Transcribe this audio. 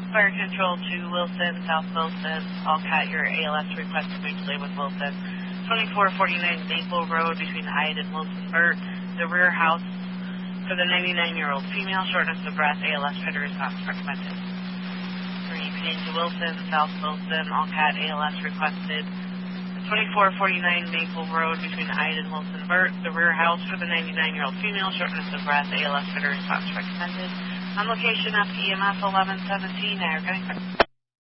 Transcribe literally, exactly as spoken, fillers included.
Fire Control to Wilson, South Wilson. All cat, your A L S request to mutually with Wilson. twenty-four forty-nine Maple Road between Hyde and Wilson Burt. The rear house for the ninety-nine-year-old female. Shortness of breath. A L S fitter is not recommended. Repeating to Wilson, South Wilson. All cat, A L S requested. twenty-four forty-nine Maple Road between Hyde and Wilson Burt. The rear house for the ninety-nine-year-old female. Shortness of breath. A L S fitter is not recommended. On location, F E M S eleven seventeen, Niagara County.